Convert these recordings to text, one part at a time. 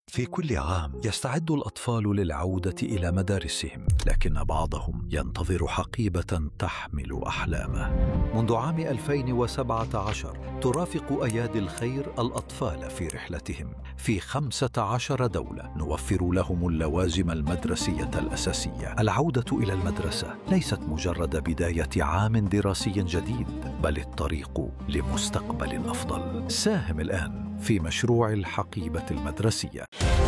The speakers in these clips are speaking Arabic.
في كل عام يستعد الأطفال للعودة إلى مدارسهم، لكن بعضهم ينتظر حقيبة تحمل أحلامه. منذ عام 2017 ترافق أيادي الخير الأطفال في رحلتهم في 15 دولة، نوفر لهم اللوازم المدرسية الأساسية. العودة إلى المدرسة ليست مجرد بداية عام دراسي جديد، بل الطريق لمستقبل أفضل. ساهم الآن في مشروع الحقيبة المدرسية.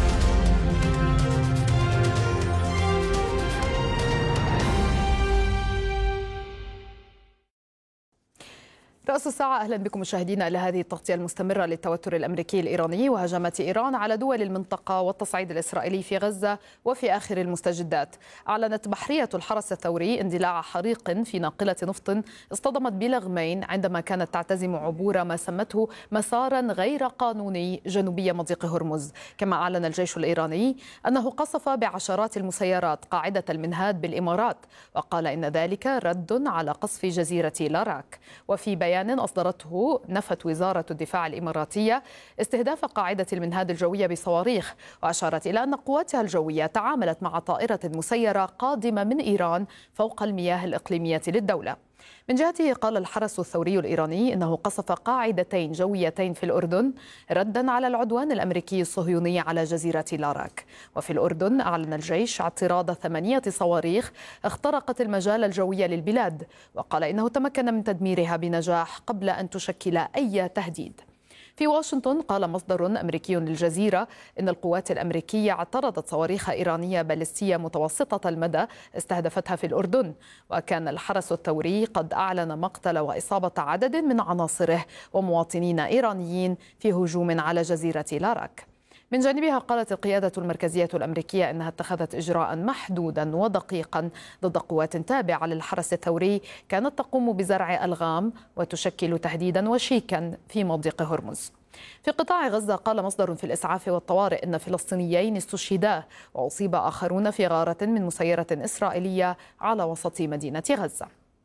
رأس الساعة، أهلا بكم مشاهدينا إلى هذه التغطية المستمرة للتوتر الأمريكي الإيراني وهجمات إيران على دول المنطقة والتصعيد الإسرائيلي في غزة وفي آخر المستجدات. أعلنت بحرية الحرس الثوري اندلاع حريق في ناقلة نفط اصطدمت بلغمين عندما كانت تعتزم عبور ما سمته مسارا غير قانوني جنوبي مضيق هرمز. كما أعلن الجيش الإيراني أنه قصف بعشرات المسيرات قاعدة المنهاد بالإمارات، وقال إن ذلك رد على قصف جزيرة لاراك. وفي بيان أصدرته نفت وزارة الدفاع الإماراتية استهداف قاعدة المنهاد الجوية بصواريخ، وأشارت إلى أن قواتها الجوية تعاملت مع طائرة مسيرة قادمة من إيران فوق المياه الإقليمية للدولة. من جهته قال الحرس الثوري الإيراني إنه قصف قاعدتين جويتين في الأردن ردا على العدوان الأمريكي الصهيوني على جزيرة لاراك. وفي الأردن أعلن الجيش اعتراض 8 صواريخ اخترقت المجال الجوي للبلاد، وقال إنه تمكن من تدميرها بنجاح قبل أن تشكل أي تهديد. في واشنطن قال مصدر أمريكي للجزيرة إن القوات الأمريكية اعترضت صواريخ إيرانية باليستية متوسطة المدى استهدفتها في الأردن، وكان الحرس الثوري قد أعلن مقتل وإصابة عدد من عناصره ومواطنين إيرانيين في هجوم على جزيرة لاراك. من جانبها قالت القيادة المركزية الأمريكية أنها اتخذت إجراء محدودا ودقيقا ضد قوات تابعة للحرس الثوري كانت تقوم بزرع ألغام وتشكل تهديدا وشيكا في مضيق هرمز. في قطاع غزة قال مصدر في الإسعاف والطوارئ أن فلسطينيين استشهدا وأصيب آخرون في غارة من مسيرة إسرائيلية على وسط مدينة غزة.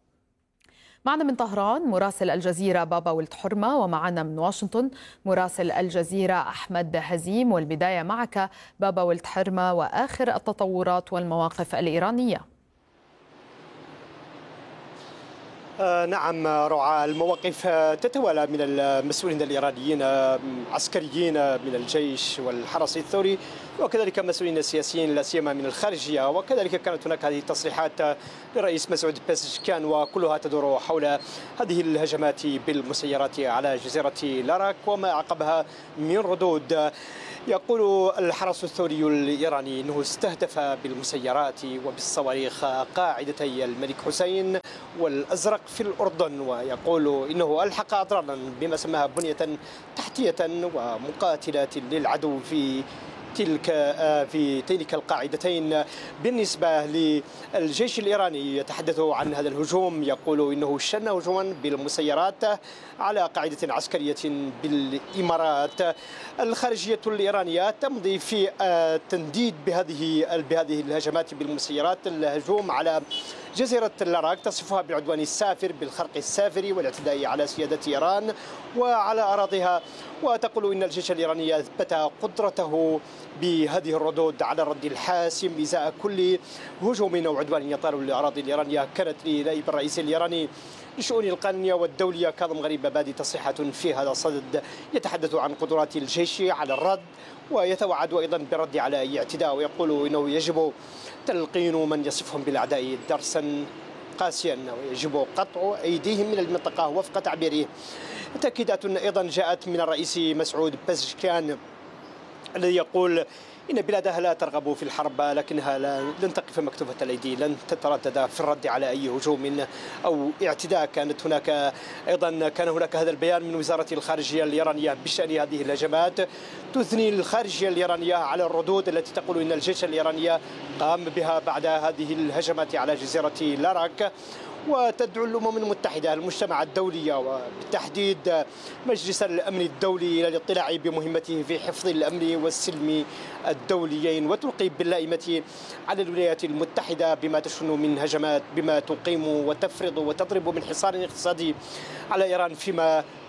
معنا من طهران مراسل الجزيرة بابا ولد حرمة، ومعنا من واشنطن مراسل الجزيرة أحمد هزيم. والبداية معك بابا ولد حرمة وآخر التطورات والمواقف الإيرانية. نعم رعاة، المواقف تتوالى من المسؤولين الإيرانيين، عسكريين من الجيش والحرس الثوري، وكذلك مسؤولين سياسيين لا سيما من الخارجية. وكذلك كانت هناك هذه التصريحات للرئيس مسعود بيزشكيان، وكلها تدور حول هذه الهجمات بالمسيرات على جزيرة لاراك وما عقبها من ردود. يقول الحرس الثوري الإيراني أنه استهدف بالمسيرات وبالصواريخ قاعدتي الملك حسين والأزرق في الأردن، ويقول إنه ألحق أضرارا بما سماها بنية تحتية ومقاتلات للعدو في تلك القاعدتين. بالنسبة للجيش الإيراني يتحدث عن هذا الهجوم، يقول إنه شن هجوما بالمسيرات على قاعدة عسكرية بالإمارات. الخارجية الإيرانية تمضي في تنديد بهذه الهجمات بالمسيرات. الهجوم على جزيرة لاراك تصفها بالعدوان السافر، بالخرق السافر والاعتداء على سيادة إيران وعلى أراضيها، وتقول إن الجيش الإيراني أثبت قدرته بهذه الردود على الرد الحاسم إزاء كل هجوم أو عدوان يطال للأراضي الإيرانية. كانت لنائب الرئيس الإيراني للشؤون القانونية والدولية كاظم غريب أبادي تصريحات في هذا الصدد يتحدث عن قدرات الجيش على الرد، ويتوعد أيضا بالرد على أي اعتداء، ويقول إنه يجب تلقين من يصفهم بالأعداء درسا قاسيا ويجب قطع أيديهم من المنطقة وفق تعبيره. تأكيدات أيضا جاءت من الرئيس مسعود بيزشكيان الذي يقول إن بلاده لا ترغب في الحرب، لكنها لن تقف مكتوفة الأيدي، لن تتردد في الرد على أي هجوم أو اعتداء. كان هناك هذا البيان من وزارة الخارجية الإيرانية بشأن هذه الهجمات، تثني الخارجية الإيرانية على الردود التي تقول إن الجيش الإيراني قام بها بعد هذه الهجمات على جزيرة لاراك، وتدعو الأمم المتحدة المجتمع الدولي وبالتحديد مجلس الأمن الدولي إلى الاطلاع بمهمته في حفظ الأمن والسلم الدوليين، وتلقي باللائمة على الولايات المتحدة بما تشن من هجمات، بما تقيم وتفرض وتضرب من حصار اقتصادي على إيران فيما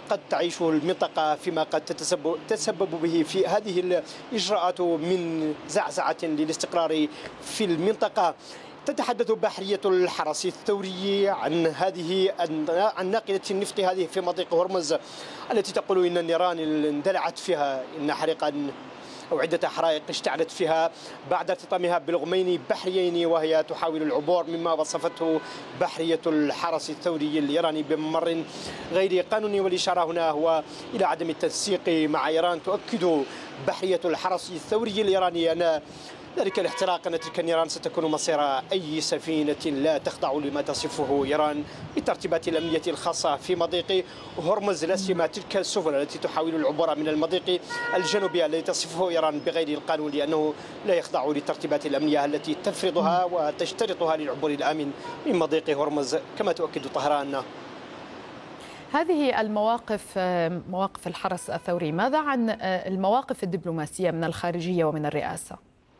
قد تعيشه المنطقة فيما قد تتسبب به في هذه الإجراءات من زعزعة للاستقرار في المنطقة. تتحدث بحرية الحرس الثوري عن ناقلة النفط هذه في مضيق هرمز التي تقول إن النيران اندلعت فيها، إن حريقا أو عدة حرائق اشتعلت فيها بعد ارتطامها بلغمين بحريين وهي تحاول العبور، مما وصفته بحرية الحرس الثوري الإيراني بممر غير قانوني. والإشارة هنا هو إلى عدم التنسيق مع إيران. تؤكد بحرية الحرس الثوري الإيراني أن ذلك الاحتراق، أن تلك النيران ستكون مصير أي سفينة لا تخضع لما تصفه إيران بالترتيبات الأمنية الخاصة في مضيق هرمز، لا سيما تلك السفن التي تحاول العبور من المضيق الجنوبي الذي تصفه إيران بغير القانون، لأنه لا يخضع للترتيبات الأمنية التي تفرضها وتشترطها للعبور الآمن من مضيق هرمز، كما تؤكد طهران. هذه المواقف، مواقف الحرس الثوري، ماذا عن المواقف الدبلوماسية من الخارجية ومن الرئاسة؟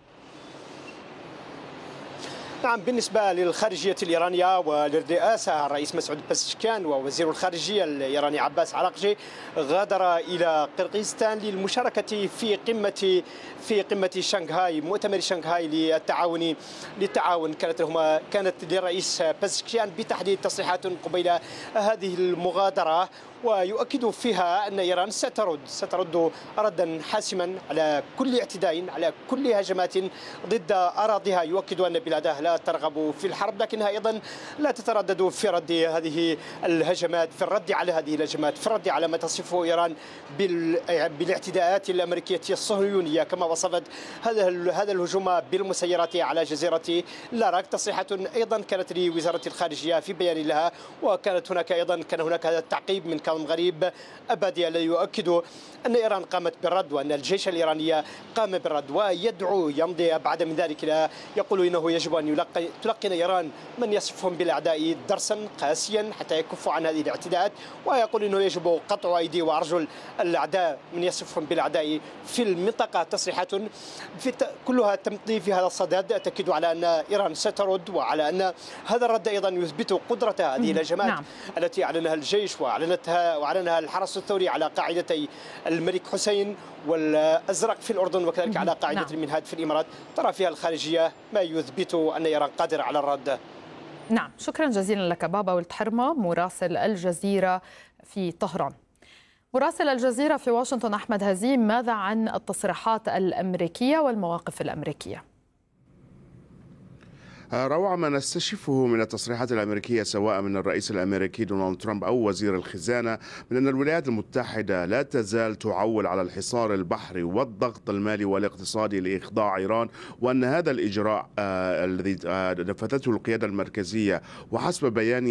نعم، بالنسبة للخارجية الإيرانية وللرئاسة، الرئيس مسعود بزشكيان ووزير الخارجية الإيراني عباس عراقجي غادر إلى قرقيزستان للمشاركة في قمة شنغهاي، مؤتمر شنغهاي للتعاون. كانت للرئيس بزشكيان بتحديد تصريحات قبيل هذه المغادرة، ويؤكد فيها أن إيران سترد ردا حاسما على كل اعتداء، على كل هجمات ضد أراضيها. يؤكد أن بلاده لا ترغب في الحرب، لكنها أيضا لا تتردد في رد هذه الهجمات، في الرد على هذه الهجمات، في الرد على ما تصفه إيران بالاعتداءات الأمريكية الصهيونية، كما وصفت هذا الهجوم بالمسيرات على جزيرة لاراك. تصريحات أيضا كانت لوزارة الخارجية في بيان لها، كان هناك هذا التعقيب من كاظم غريب أبادي الذي يؤكد أن إيران قامت بالرد وأن الجيش الإيراني قام بالرد، ويدعو يمضي أبعد من ذلك، يقول إنه يجب أن تلقن إيران من يصفهم بالأعداء درسا قاسيا حتى يكفوا عن هذه الاعتداءات، ويقول إنه يجب قطع أيدي وأرجل الأعداء من يصفهم بالأعداء في المنطقة. تصريحات كلها تمضي في هذا الصدد، تأكد على أن إيران سترد، وعلى أن هذا الرد أيضا يثبت قدرة هذه الهجمات التي أعلنها الجيش وأعلنها الحرس الثوري على قاعدتي الملك حسين والأزرق في الأردن، وكذلك على قاعدة المنهاد في الإمارات. ترى فيها الخارجية ما يثبت أن إيران قادرة على الرد. نعم، شكرا جزيلا لك بابا ولد حرمة، مراسل الجزيرة في طهران. مراسل الجزيرة في واشنطن أحمد هزيم، ماذا عن التصريحات الأمريكية والمواقف الأمريكية؟ روعة ما نستشفه من التصريحات الأمريكية سواء من الرئيس الأمريكي دونالد ترامب أو وزير الخزانة من أن الولايات المتحدة لا تزال تعول على الحصار البحري والضغط المالي والاقتصادي لإخضاع إيران، وأن هذا الإجراء الذي نفذته القيادة المركزية وحسب بيان